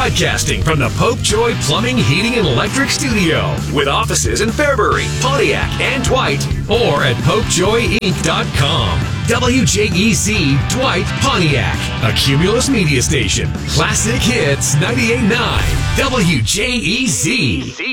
Broadcasting from the Pope Joy Plumbing, Heating, and Electric Studio. With offices in Fairbury, Pontiac, and Dwight. Or at PopeJoyInc.com. WJEZ Dwight, Pontiac. A Cumulus media station. Classic Hits 98.9. WJEZ.